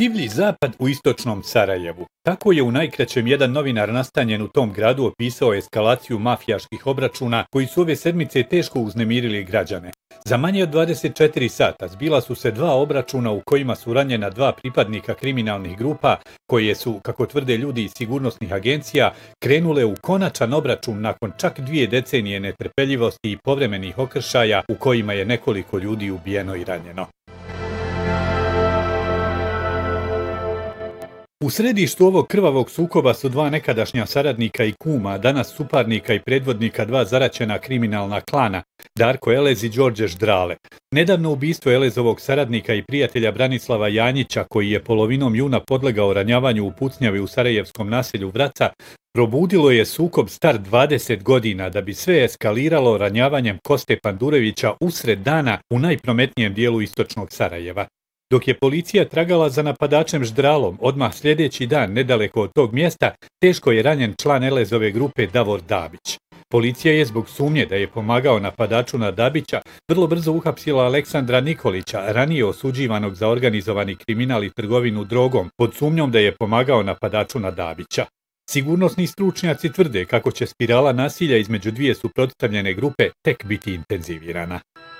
Divlji zapad u istočnom Sarajevu. Tako je u najkraćem jedan novinar nastanjen u tom gradu opisao eskalaciju mafijaških obračuna koji su ove sedmice teško uznemirili građane. Za manje od 24 sata zbila su se dva obračuna u kojima su ranjena dva pripadnika kriminalnih grupa koje su, kako tvrde ljudi iz sigurnosnih agencija, krenule u konačan obračun nakon čak 2 decenije netrpeljivosti i povremenih okršaja u kojima je nekoliko ljudi ubijeno i ranjeno. U središtu ovog krvavog sukoba su dva nekadašnja saradnika i kuma, danas suparnika i predvodnika dva zaraćena kriminalna klana, Darko Elez i Đorđe Ždrale. Nedavno ubistvo Elezovog saradnika i prijatelja Branislava Janjića, koji je polovinom juna podlegao ranjavanju u pucnjavi u sarajevskom naselju Vraca, probudilo je sukob star 20 godina da bi sve eskaliralo ranjavanjem Koste Pandurevića usred dana u najprometnijem dijelu istočnog Sarajeva. Dok je policija tragala za napadačem Ždralom, odmah sljedeći dan, nedaleko od tog mjesta, teško je ranjen član Elezove grupe Davor Dabić. Policija je zbog sumnje da je pomagao napadaču na Dabića vrlo brzo uhapsila Aleksandra Nikolića, ranije osuđivanog za organizovani kriminal i trgovinu drogom, pod sumnjom da je pomagao napadaču na Dabića. Sigurnosni stručnjaci tvrde kako će spirala nasilja između dvije suprotstavljene grupe tek biti intenzivirana.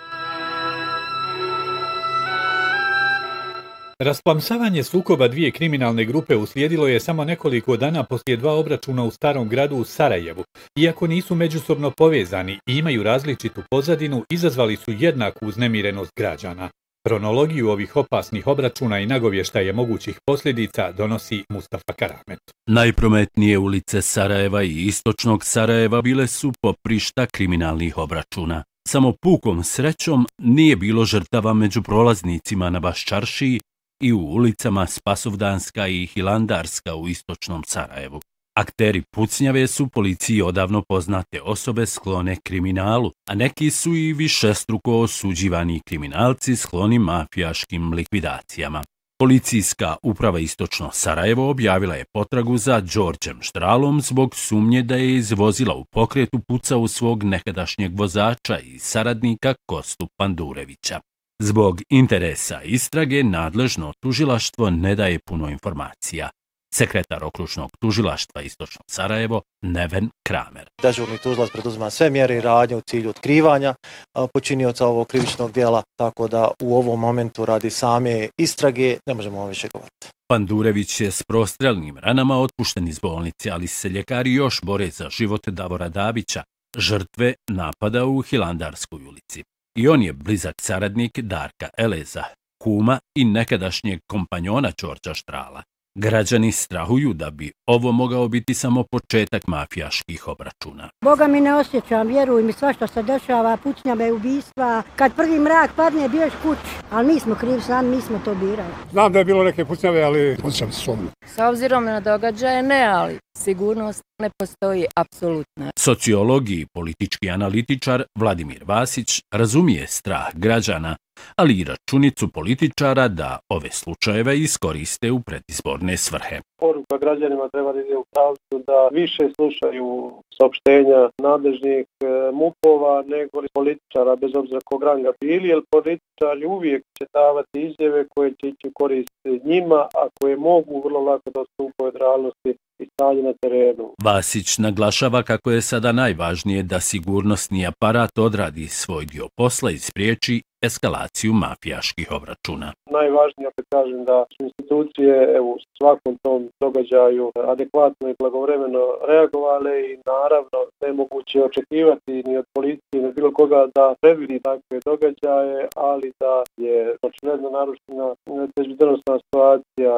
Rasplamsavanje sukoba dvije kriminalne grupe uslijedilo je samo nekoliko dana poslije dva obračuna u starom gradu u Sarajevu. Iako nisu međusobno povezani i imaju različitu pozadinu, izazvali su jednaku uznemirenost građana. Kronologiju ovih opasnih obračuna i nagovještaje mogućih posljedica donosi Mustafa Karamet. Najprometnije ulice Sarajeva i istočnog Sarajeva bile su poprišta kriminalnih obračuna. Samo pukom srećom nije bilo žrtava među prolaznicima na Baščaršiji i u ulicama Spasovdanska i Hilandarska u istočnom Sarajevu. Akteri pucnjave su policiji odavno poznate osobe sklone kriminalu, a neki su i višestruko osuđivani kriminalci skloni mafijaškim likvidacijama. Policijska uprava Istočno Sarajevo objavila je potragu za Đorđem Ždralom zbog sumnje da je iz vozila u pokretu pucao svog nekadašnjeg vozača i saradnika Kostu Pandurevića. Zbog interesa istrage nadležno tužilaštvo ne daje puno informacija. Sekretar okružnog tužilaštva Istočno Sarajevo, Neven Kramer. Dežurni tužilac preduzima sve mjere i radnje u cilju otkrivanja počinioca ovog krivičnog djela, tako da u ovom momentu radi same istrage ne možemo više govoriti. Pandurević je s prostrelnim ranama otpušten iz bolnice, ali se ljekari još bore za život Davora Dabića, žrtve napada u Hilandarskoj ulici. I on je blizak saradnik Darka Eleza, kuma i nekadašnjeg kompanjona Đorđa Ždrala. Građani strahuju da bi ovo mogao biti samo početak mafijaških obračuna. Boga mi ne osjećam, vjeruj mi, svašta se dešava, pucnjave, ubistva. Kad prvi mrak padne, biješ kući, ali mi smo krivi sami, mi smo to birali. Znam da je bilo neke pucnjave, ali pucnjave su sumnje. S obzirom na događaje ne, ali sigurnost ne postoji apsolutno. Sociolog i politički analitičar Vladimir Vasić razumije strah građana, ali i računicu političara da ove slučajeve iskoriste u predizborne svrhe. Poruka građanima treba da ide u pravcu da više slušaju saopštenja nadležnih MUP-ova nego političara, bez obzira kog ranga bili, jer političari uvijek će davati izjave koje će ići koristiti njima, a koje mogu vrlo lako da odstupaju od realnosti i stanje na terenu. Vasić naglašava kako je sada najvažnije da sigurnosni aparat odradi svoj dio posla i spriječi eskalaciju mafijaških obračuna. Najvažnije, opet kažem, da su institucije u svakom tom događaju adekvatno i blagovremeno reagovale i naravno nemoguće očekivati ni od policije ni bilo koga da predvidi takve događaje, ali da je očigledno narušena bezbednosna situacija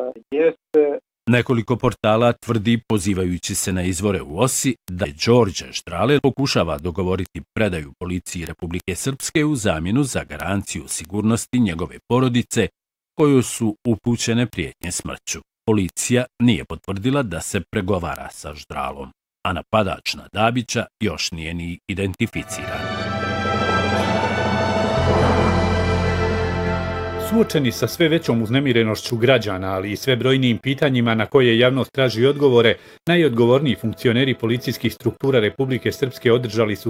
jeste. Nekoliko portala tvrdi, pozivajući se na izvore u OSI, da je Đorđe Ždrale pokušava dogovoriti predaju policiji Republike Srpske u zamjenu za garanciju sigurnosti njegove porodice, koju su upućene prijetnje smrću. Policija nije potvrdila da se pregovara sa Ždralom, a napadač na Dabića još nije ni identificiran. Suočeni sa sve većom uznemirenošću građana, ali i sve brojnijim pitanjima na koje javnost traži odgovore, najodgovorniji funkcioneri policijskih struktura Republike Srpske održali su